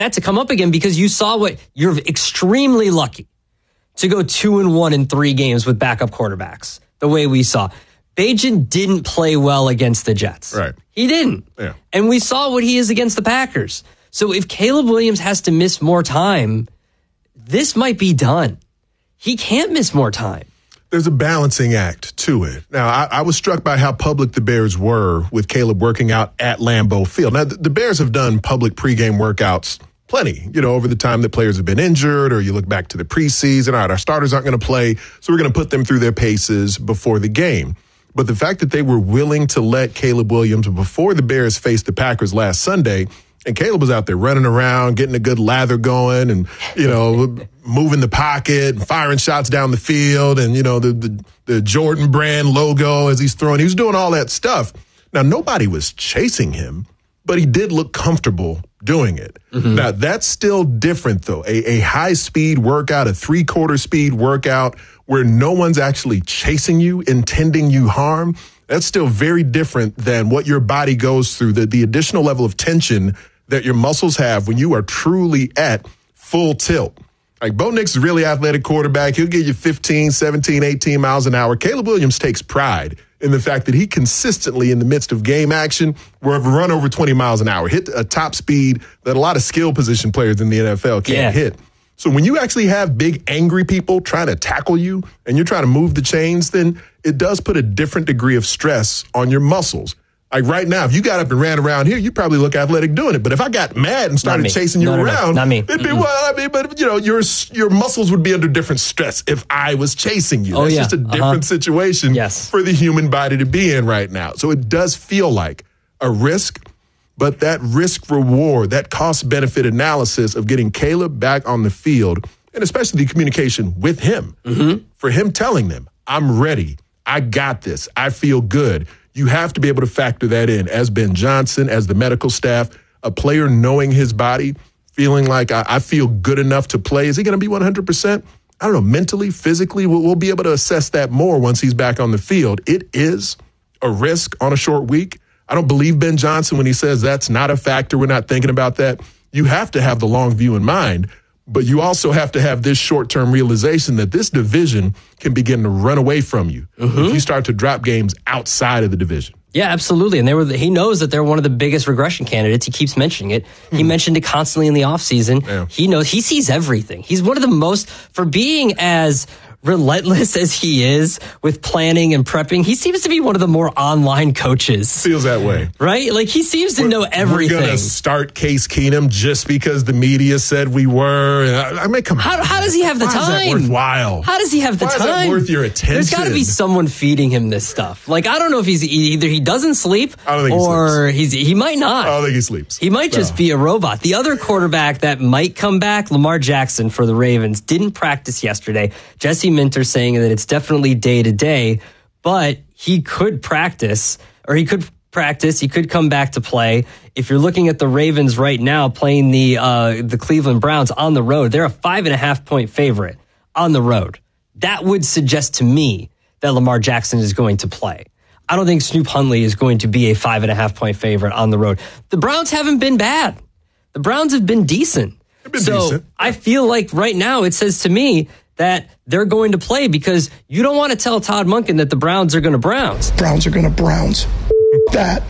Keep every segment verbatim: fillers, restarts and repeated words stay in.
that to come up again because you saw what you're extremely lucky to go two and one in three games with backup quarterbacks, the way we saw. Bagent didn't play well against the Jets. Right. He didn't. Yeah. And we saw what he is against the Packers. So if Caleb Williams has to miss more time, this might be done. He can't miss more time. There's a balancing act to it. Now, I, I was struck by how public the Bears were with Caleb working out at Lambeau Field. Now, the, the Bears have done public pregame workouts plenty, you know, over the time that players have been injured, or you look back to the preseason, all right, our starters aren't going to play, so we're going to put them through their paces before the game. But the fact that they were willing to let Caleb Williams, before the Bears faced the Packers last Sunday, and Caleb was out there running around, getting a good lather going and, you know, moving the pocket, and firing shots down the field, and, you know, the, the, the Jordan brand logo as he's throwing. He was doing all that stuff. Now, nobody was chasing him, but he did look comfortable doing it. Mm-hmm. Now, that's still different, though. A, a high-speed workout, a three-quarter speed workout where no one's actually chasing you, intending you harm, that's still very different than what your body goes through, the, the additional level of tension that your muscles have when you are truly at full tilt. Like, Bo Nix is a really athletic quarterback. He'll give you fifteen, seventeen, eighteen miles an hour. Caleb Williams takes pride in the fact that he consistently, in the midst of game action, will run over twenty miles an hour, hit a top speed that a lot of skill position players in the N F L can't yeah. hit. So when you actually have big, angry people trying to tackle you and you're trying to move the chains, then it does put a different degree of stress on your muscles. Like right now, if you got up and ran around here, you probably look athletic doing it. But if I got mad and started chasing you no, no, around, no, not me. it'd be, Mm-mm. well, I mean, but, you know, your your muscles would be under different stress if I was chasing you. Oh, That's yeah. just a different uh-huh. situation yes. for the human body to be in right now. So it does feel like a risk, but that risk reward, that cost benefit analysis of getting Caleb back on the field, and especially the communication with him, mm-hmm. for him telling them, I'm ready, I got this, I feel good. You have to be able to factor that in as Ben Johnson, as the medical staff, a player knowing his body, feeling like I, I feel good enough to play. Is he going to be one hundred percent? I don't know, mentally, physically, we'll, we'll be able to assess that more once he's back on the field. It is a risk on a short week. I don't believe Ben Johnson when he says that's not a factor. We're not thinking about that. You have to have the long view in mind, but you also have to have this short-term realization that this division can begin to run away from you mm-hmm. if you start to drop games outside of the division. Yeah, absolutely. And they were. He knows that they're one of the biggest regression candidates. He keeps mentioning it. Hmm. He mentioned it constantly in the offseason. Yeah. He knows. He sees everything. He's one of the most, for being as relentless as he is with planning and prepping, he seems to be one of the more online coaches. Feels that way. Right? Like, he seems to we're, know everything. We're going to start Case Keenum just because the media said we were. I mean, come on. How, how does he have the Why time? Is that worthwhile? How does he have the Why time? Is that worth your attention? There's got to be someone feeding him this stuff. Like, I don't know if he's either he doesn't sleep I don't think or he he's he might not. I don't think he sleeps. He might just no. be a robot. The other quarterback that might come back, Lamar Jackson for the Ravens, didn't practice yesterday. Jesse Minter saying that it's definitely day to day, but he could practice, or he could practice. He could come back to play. If you're looking at the Ravens right now playing the uh, the Cleveland Browns on the road, they're a five and a half point favorite on the road. That would suggest to me that Lamar Jackson is going to play. I don't think Snoop Huntley is going to be a five and a half point favorite on the road. The Browns haven't been bad. The Browns have been decent. They've been so decent. I feel like right now it says to me that they're going to play, because you don't want to tell Todd Monken that the Browns are going to Browns. Browns are going to Browns. That.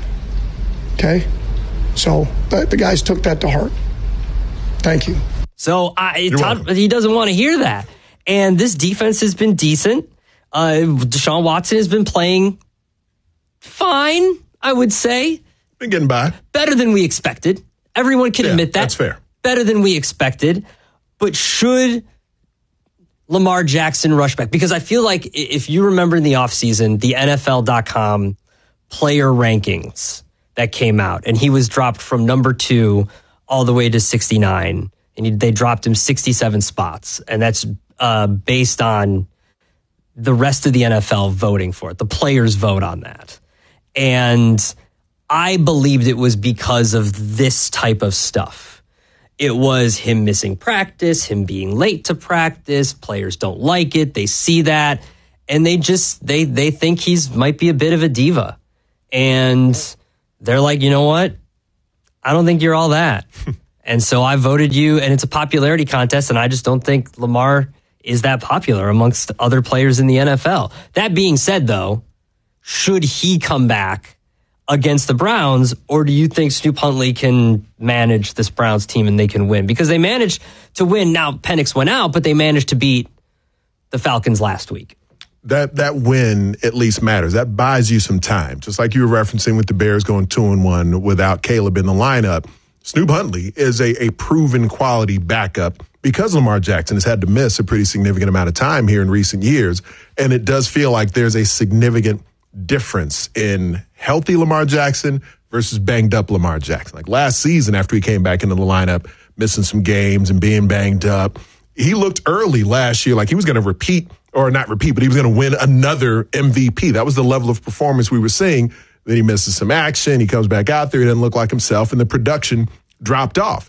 Okay? So the, the guys took that to heart. Thank you. So I, Todd, he doesn't want to hear that. And this defense has been decent. Uh, Deshaun Watson has been playing fine, I would say. Been getting by. Better than we expected. Everyone can yeah, admit that. That's fair. Better than we expected. But should Lamar Jackson rush back? Because I feel like if you remember in the offseason, the N F L dot com player rankings that came out, and he was dropped from number two all the way to sixty-nine, and he, they dropped him sixty-seven spots. And that's uh, based on the rest of the N F L voting for it. The players vote on that. And I believed it was because of this type of stuff. It was him missing practice, him being late to practice. Players don't like it. They see that, and they just they they think he's might be a bit of a diva. And they're like, you know what? I don't think you're all that. And so I voted you, and it's a popularity contest, and I just don't think Lamar is that popular amongst other players in the N F L. That being said, though, should he come back against the Browns, or do you think Snoop Huntley can manage this Browns team and they can win? Because they managed to win. Now, Penix went out, but they managed to beat the Falcons last week. That that win at least matters. That buys you some time. Just like you were referencing with the Bears going two and one without Caleb in the lineup. Snoop Huntley is a, a proven quality backup because Lamar Jackson has had to miss a pretty significant amount of time here in recent years. And it does feel like there's a significant difference in healthy Lamar Jackson versus banged up Lamar Jackson. Like last season, after he came back into the lineup, missing some games and being banged up, he looked early last year like he was going to repeat, or not repeat, but he was going to win another M V P. That was the level of performance we were seeing. Then he misses some action. He comes back out there. He doesn't look like himself, and the production dropped off.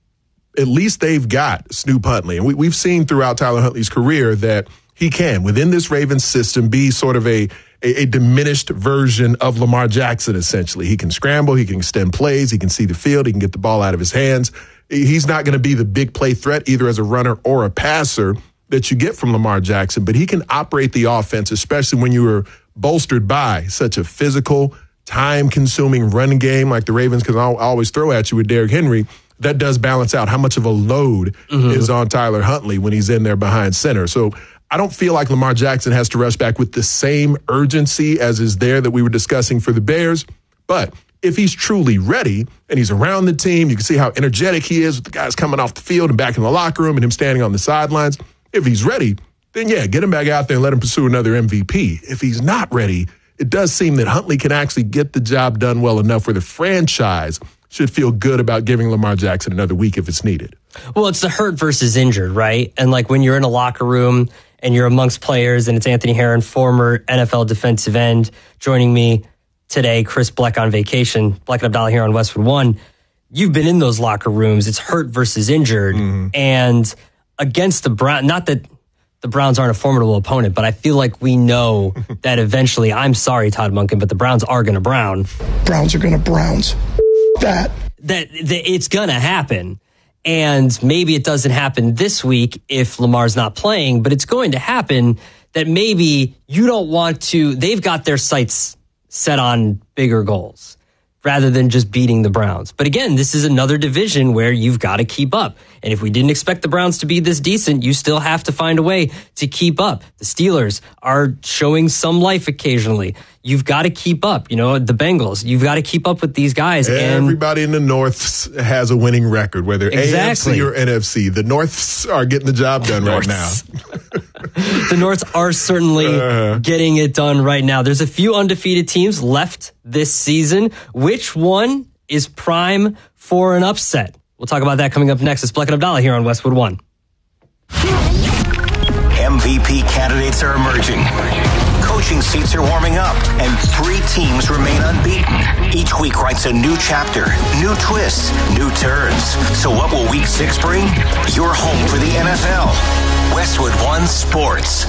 At least they've got Snoop Huntley. And we, we've seen throughout Tyler Huntley's career that he can, within this Ravens system, be sort of a, a, a diminished version of Lamar Jackson, essentially. He can scramble. He can extend plays. He can see the field. He can get the ball out of his hands. He's not going to be the big play threat either as a runner or a passer that you get from Lamar Jackson, but he can operate the offense, especially when you are bolstered by such a physical, time-consuming run game like the Ravens can always throw at you with Derrick Henry. That does balance out how much of a load mm-hmm. is on Tyler Huntley when he's in there behind center. So I don't feel like Lamar Jackson has to rush back with the same urgency as is there that we were discussing for the Bears. But if he's truly ready and he's around the team, you can see how energetic he is with the guys coming off the field and back in the locker room and him standing on the sidelines. If he's ready, then yeah, get him back out there and let him pursue another M V P. If he's not ready, it does seem that Huntley can actually get the job done well enough where the franchise should feel good about giving Lamar Jackson another week if it's needed. Well, it's the hurt versus injured, right? And like when you're in a locker room and you're amongst players, and it's Anthony Herron, former N F L defensive end, joining me today, Chris Bleck on vacation, Bleck and Abdallah here on Westwood One. You've been in those locker rooms. It's hurt versus injured. Mm-hmm. And against the Browns, not that the Browns aren't a formidable opponent, but I feel like we know that eventually, I'm sorry, Todd Monken, but the Browns are going to Brown. Browns are going to Browns. That. That, that it's going to happen. And maybe it doesn't happen this week if Lamar's not playing, but it's going to happen that maybe you don't want to, they've got their sights set on bigger goals rather than just beating the Browns. But again, this is another division where you've got to keep up. And if we didn't expect the Browns to be this decent, you still have to find a way to keep up. The Steelers are showing some life occasionally. You've got to keep up. You know, the Bengals, you've got to keep up with these guys. Everybody and in the North has a winning record, whether exactly. A F C or N F C. The Norths are getting the job done right now. The Norths are certainly uh, getting it done right now. There's a few undefeated teams left this season. Which one is prime for an upset? We'll talk about that coming up next. It's Bleck and Abdallah here on Westwood One. M V P candidates are emerging. Coaching seats are warming up, and three teams remain unbeaten. Each week writes a new chapter, new twists, new turns. So what will week six bring? You're home for the N F L. Westwood One Sports.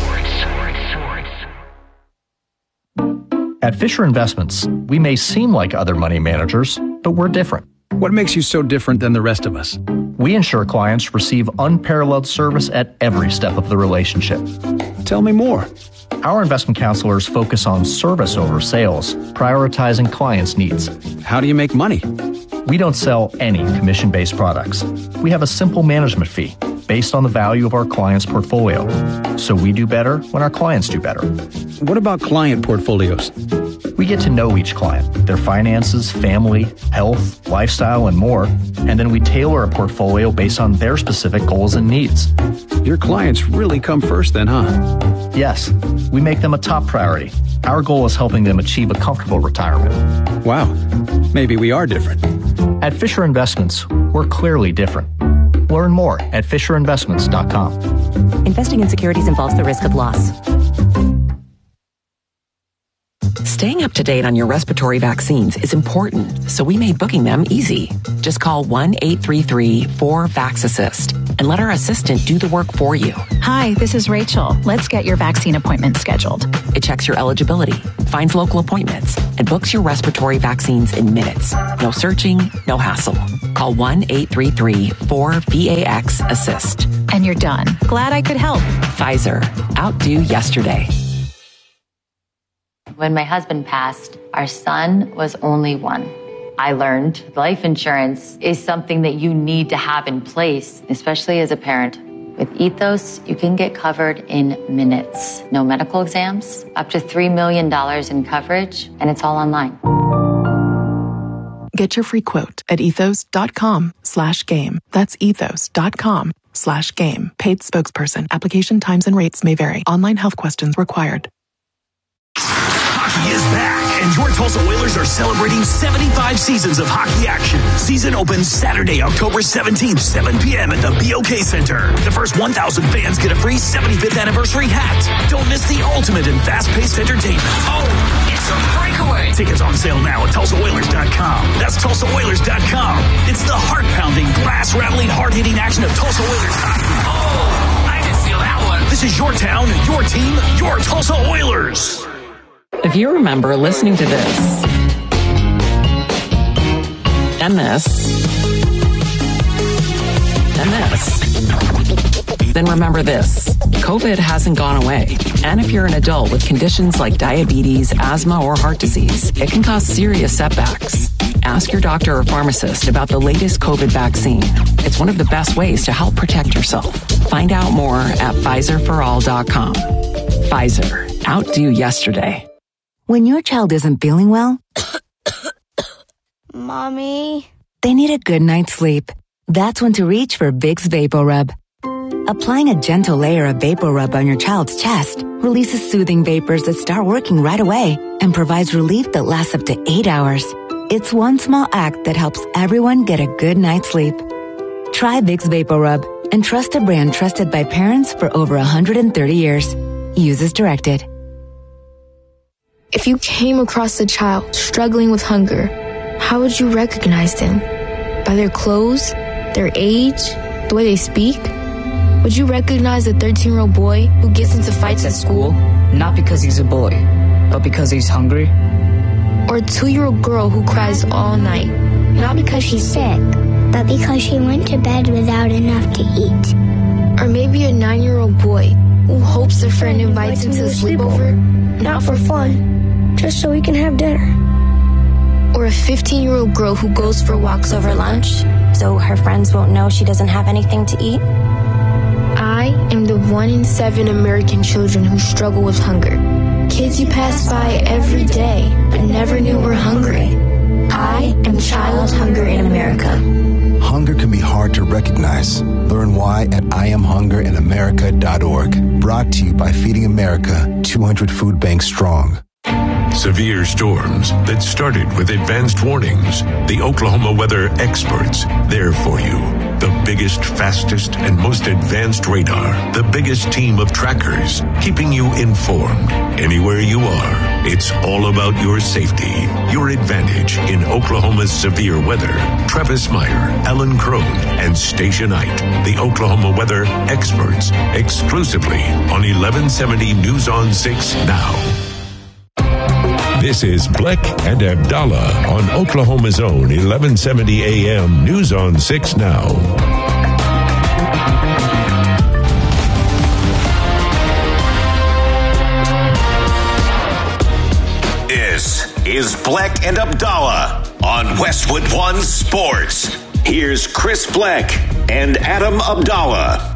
At Fisher Investments, we may seem like other money managers, but we're different. What makes you so different than the rest of us? We ensure clients receive unparalleled service at every step of the relationship. Tell me more. Our investment counselors focus on service over sales, prioritizing clients' needs. How do you make money? We don't sell any commission-based products. We have a simple management fee based on the value of our client's portfolio. So we do better when our clients do better. What about client portfolios? We get to know each client, their finances, family, health, lifestyle, and more, and then we tailor a portfolio based on their specific goals and needs. Your clients really come first then, huh? Yes, we make them a top priority. Our goal is helping them achieve a comfortable retirement. Wow, maybe we are different. At Fisher Investments, we're clearly different. Learn more at fisher investments dot com. Investing in securities involves the risk of loss. Staying up to date on your respiratory vaccines is important, so we made booking them easy. Just call one eight three three four VAX assist. and let our assistant do the work for you. Hi, this is Rachel. Let's get your vaccine appointment scheduled. It checks your eligibility, finds local appointments, and books your respiratory vaccines in minutes. No searching, no hassle. Call one eight three three four V A X assist. And you're done. Glad I could help. Pfizer. Outdo yesterday. When my husband passed, our son was only one. I learned life insurance is something that you need to have in place, especially as a parent. With Ethos, you can get covered in minutes. No medical exams, up to three million dollars in coverage, and it's all online. Get your free quote at ethos.com slash game. That's ethos.com slash game. Paid spokesperson. Application times and rates may vary. Online health questions required. Hockey is back, and your Tulsa Oilers are celebrating seventy-five seasons of hockey action. Season opens Saturday, October seventeenth, seven p.m. at the B O K Center. The first one thousand fans get a free seventy-fifth anniversary hat. Don't miss the ultimate in fast-paced entertainment. Oh, it's a breakaway. Tickets on sale now at Tulsa Oilers dot com. That's Tulsa Oilers dot com. It's the heart-pounding, glass-rattling, hard-hitting action of Tulsa Oilers hockey. Oh, I can feel that one. This is your town, your team, your Tulsa Oilers. If you remember listening to this and this and this, then remember this. COVID hasn't gone away. And if you're an adult with conditions like diabetes, asthma, or heart disease, it can cause serious setbacks. Ask your doctor or pharmacist about the latest COVID vaccine. It's one of the best ways to help protect yourself. Find out more at Pfizer for all dot com. Pfizer. Outdo yesterday. When your child isn't feeling well, Mommy, they need a good night's sleep. That's when to reach for Vicks VapoRub. Applying a gentle layer of VapoRub on your child's chest releases soothing vapors that start working right away and provides relief that lasts up to eight hours. It's one small act that helps everyone get a good night's sleep. Try Vicks VapoRub and trust a brand trusted by parents for over one hundred thirty years. Use as directed. if you came across a child struggling with hunger, how would you recognize them? By their clothes, their age, the way they speak? Would you recognize a thirteen-year-old boy who gets into fights at school? Not because he's a boy, but because he's hungry? Or a two-year-old girl who cries all night? Not because she's sick, but because she went to bed without enough to eat. Or maybe a nine-year-old boy who hopes a friend invites him to a sleepover, not for fun, just so he can have dinner. Or a fifteen-year-old girl who goes for walks over lunch, so her friends won't know she doesn't have anything to eat. I am the one in seven American children who struggle with hunger. Kids you pass by every day, but never knew were hungry. I am Child Hunger in America. Hunger can be hard to recognize. Learn why at I am hunger in america dot org. Brought to you by Feeding America, two hundred food banks strong. Severe storms that started with advanced warnings. The Oklahoma weather experts, there for you. The biggest, fastest, and most advanced radar. The biggest team of trackers, keeping you informed. Anywhere you are, it's all about your safety, your advantage in Oklahoma's severe weather. Travis Meyer, Alan Crone, and Station Knight, the Oklahoma weather experts, exclusively on eleven seventy News on six now. This is Bleck and Abdallah on Oklahoma's own eleven seventy A M News on six now. This is Bleck and Abdallah on Westwood One Sports. Here's Chris Bleck and Adam Abdallah.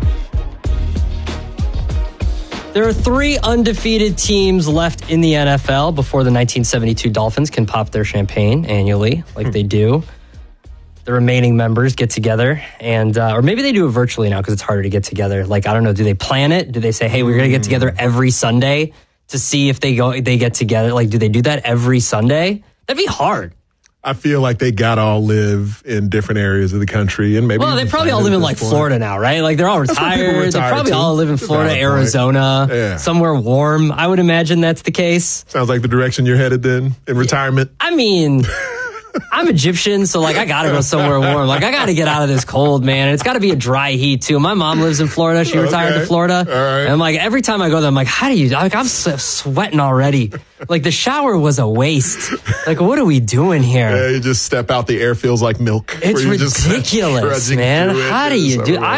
There are three undefeated teams left in the N F L before the nineteen seventy-two Dolphins can pop their champagne annually, like hmm. they do. The remaining members get together, and uh, or maybe they do it virtually now because it's harder to get together. Like, I don't know, do they plan it? Do they say, hey, we're going to get together every Sunday to see if they go? They get together? Like, do they do that every Sunday? That'd be hard. I feel like they got to all live in different areas of the country, and maybe well, they probably all live in like point. Florida now, right? Like they're all retired. retired they probably too. all live in Florida, Arizona, yeah. somewhere warm. I would imagine that's the case. Sounds like the direction you're headed then in retirement. I mean, I'm Egyptian, so like I gotta go somewhere warm. Like I gotta get out of this cold, man. And it's gotta be a dry heat too. My mom lives in Florida. She retired Okay. to Florida. All right. And I'm like, every time I go there, I'm like, how do you, like I'm s- sweating already. Like the shower was a waste. Like what are we doing here? Yeah, you just step out, the air feels like milk. It's where you're just ridiculous, trudging man. through it. How do It's you do? so I